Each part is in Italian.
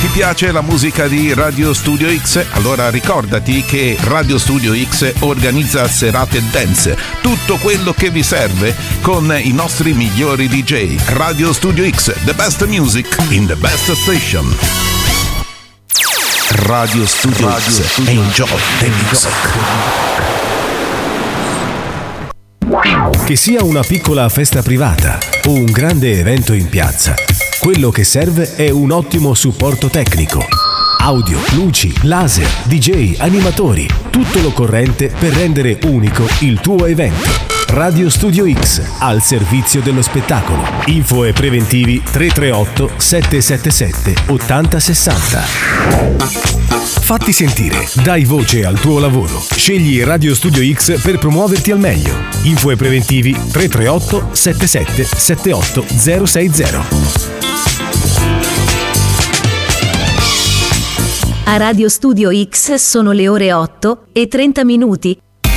piace la musica di Radio Studio X? Allora ricordati che Radio Studio X organizza serate dance, tutto quello che vi serve con i nostri migliori DJ. Radio Studio X, the best music in the best station. Radio Studio X, enjoy the music. Che sia una piccola festa privata o un grande evento in piazza, quello che serve è un ottimo supporto tecnico. Audio, luci, laser, DJ, animatori, tutto l'occorrente per rendere unico il tuo evento. Radio Studio X, al servizio dello spettacolo. Info e preventivi 338 777 8060. Fatti sentire, dai voce al tuo lavoro. Scegli Radio Studio X per promuoverti al meglio. Info e preventivi 338 77 78 060. A Radio Studio X sono le ore 8:30.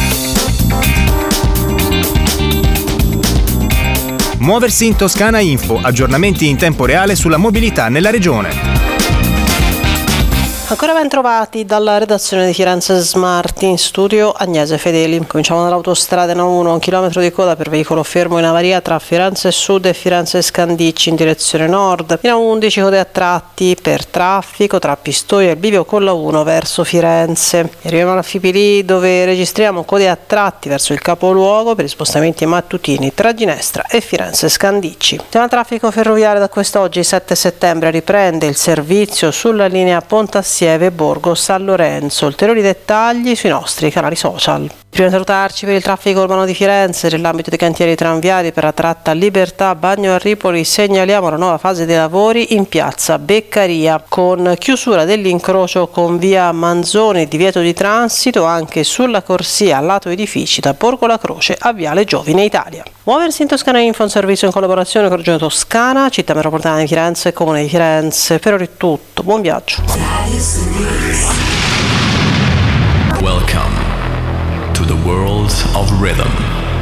Muoversi in Toscana Info, aggiornamenti in tempo reale sulla mobilità nella regione. Ancora ben trovati dalla redazione di Firenze Smart, in studio Agnese Fedeli. Cominciamo dall'autostrada N1, 1 chilometro di coda per veicolo fermo in avaria tra Firenze Sud e Firenze Scandicci in direzione nord. In A11 code a tratti per traffico tra Pistoia e il bivio con la 1 verso Firenze. Arriviamo alla Fipili dove registriamo code a tratti verso il capoluogo per gli spostamenti mattutini tra Ginestra e Firenze Scandicci. Siamo al traffico ferroviario. Da quest'oggi 7 settembre riprende il servizio sulla linea Pontassieve Borgo San Lorenzo. Ulteriori dettagli sui nostri canali social. Prima di salutarci, per il traffico urbano di Firenze, nell'ambito dei cantieri tranviari per la tratta Libertà Bagno a Ripoli, segnaliamo la nuova fase dei lavori in piazza Beccaria, con chiusura dell'incrocio con via Manzoni, divieto di transito anche sulla corsia al lato edifici da Borgo La Croce a viale Giovine Italia. Muoversi in Toscana Info, un servizio in collaborazione con Regione Toscana, Città Metropolitana di Firenze e Comune di Firenze. Per ora è tutto, buon viaggio. Welcome to the world of rhythm.